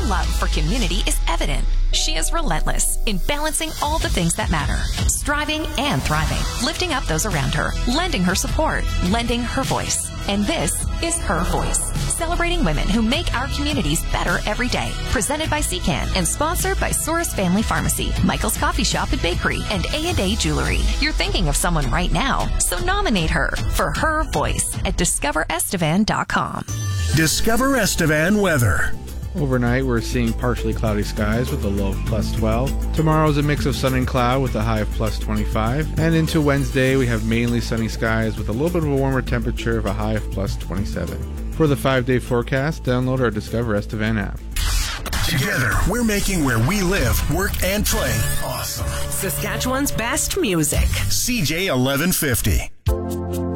love for community is evident. She is relentless in balancing all the things that matter, striving and thriving, lifting up those around her, lending her support, lending her voice. And this is Her Voice, celebrating women who make our communities better every day. Presented by CCAN and sponsored by Soros Family Pharmacy, Michael's Coffee Shop and Bakery, and A&A Jewelry. You're thinking of someone right now, so nominate her for Her Voice at discoverestevan.com. Discover Estevan weather. Overnight, we're seeing partially cloudy skies with a low of plus 12. Tomorrow's a mix of sun and cloud with a high of plus 25. And into Wednesday, we have mainly sunny skies with a little bit of a warmer temperature of a high of plus 27. For the 5-day forecast, download our Discover Estevan app. Together, we're making where we live, work, and play awesome. Saskatchewan's best music. CJ 1150.